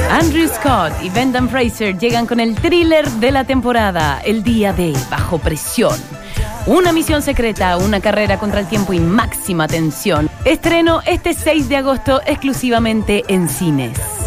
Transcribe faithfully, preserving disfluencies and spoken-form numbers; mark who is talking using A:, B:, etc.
A: Andrew Scott y Brendan Fraser llegan con el thriller de la temporada, El día de Bajo presión. Una misión secreta, una carrera contra el tiempo y máxima tensión. Estreno este seis de agosto exclusivamente en cines.